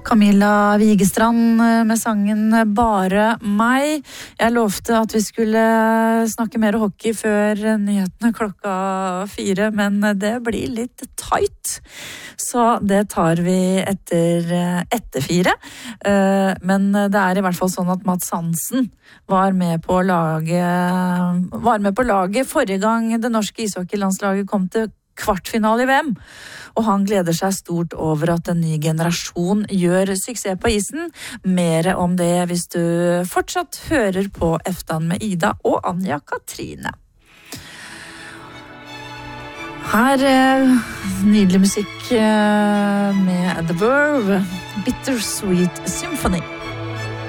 Camilla Vigestrand med sangen Bare meg. Jeg lovte at vi skulle snakke mer hockey før nyhetene klokka 4, men det blir litt tight. Så det tar vi etter 4. Men det i hvert fall sånn at Mats Hansen var med på laget forrige gang det norske ishockeylandslaget kom til kvartfinale i VM, og han gleder seg stort over at en ny generasjon gjør suksess på isen. Mer om det hvis du fortsatt hører på Eftan med Ida og Anja Katrine. Her nydelig musikk med The Verve, Bittersweet Symphony.